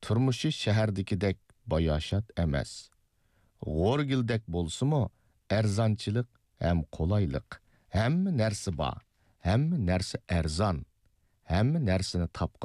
turmushi shahardagidek boyashat emas. G'o'rgildek bo'lsa-mu, arzonchilik ham qulaylik. Hamma narsa bor. Hamma narsa arzon. Hamma narsani topqir